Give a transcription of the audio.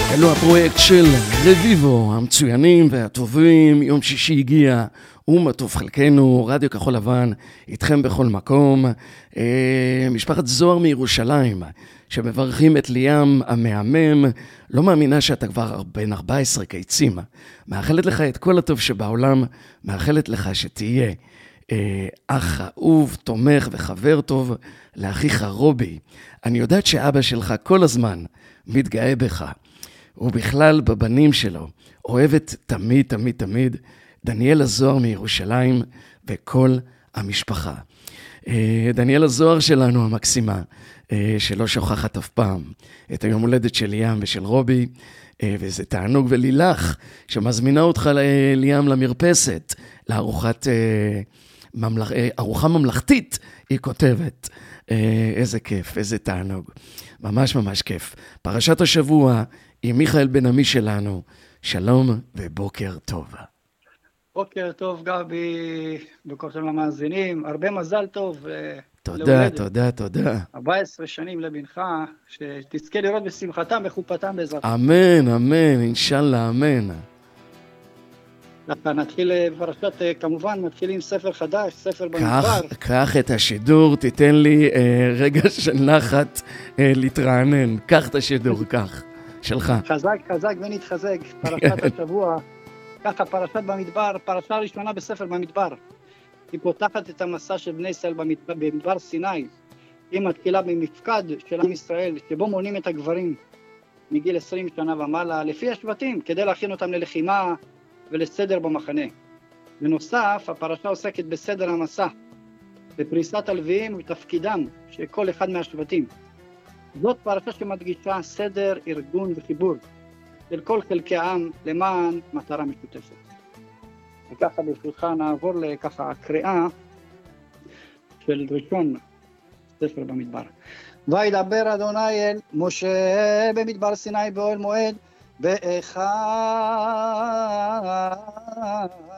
אלו הפרויקט של רביבו, המצוינים והטובים. יום שישי הגיע, ומה טוב חלקנו, רדיו כחול לבן, איתכם בכל מקום. משפחת זוהר מירושלים, שמברכים את ליאם המהמם. לא מאמינה שאתה כבר בן 14 קיצים. מאחלת לך את כל הטוב שבעולם, מאחלת לך שתהיה אח אהוב, תומך וחבר טוב לאחיך רובי. אני יודעת שאבא שלך כל הזמן מתגאה בך, ובכלל בבנים שלו, אוהבת תמיד תמיד תמיד דניאלה זוהר מירושלים וכל המשפחה. דניאלה זוהר שלנו המקסימה, שלא שוכחת אף פעם את היום הולדת של ליאם ושל רובי, וזה תענוג. ולילך שמזמינה אותך ליאם למרפסת, ארוחה ממלכתית, היא כותבת. איזה כיף, איזה תענוג. ממש ממש כיף. פרשת השבוע עם מיכאל בן עמי שלנו. שלום ובוקר טוב. בוקר טוב גבי, בוקר טוב למאזינים. הרבה מזל טוב. תודה, תודה, תודה. 14 שנים לבנך, שתזכה לראות בשמחתם וחופתם בעזרת. אמן, אמן, אינשאללה, אמן. נתחיל בפרשת, כמובן, מתחילים ספר חדש, ספר במדבר. קח את השידור, תיתן לי רגע של נחת להתרענן. קח את השידור, קח, שלך. חזק ונתחזק, פרשת השבוע. ככה, פרשת במדבר, פרשה ראשונה בספר במדבר. היא פותחת את המסע של בני ישראל במדבר סיני. היא מתחילה במפקד של עם ישראל, שבו מונים את הגברים מגיל 20 שנה ומעלה, לפי השבטים, כדי להכין אותם ללחימה ולסדר במחנה. בנוסף, הפרשה עוסקת בסדר המסע, בפריסת הלוויים ותפקידם של כל אחד מהשבטים. זאת פרשה שמדגישה סדר, ארגון וחיבור של כל חלקי העם למען מטרה משותפת. וככה ברשותך נעבור לככה הקריאה של ראשון ספר במדבר. וידבר אדוני אל משה במדבר סיני באוהל מועד באחד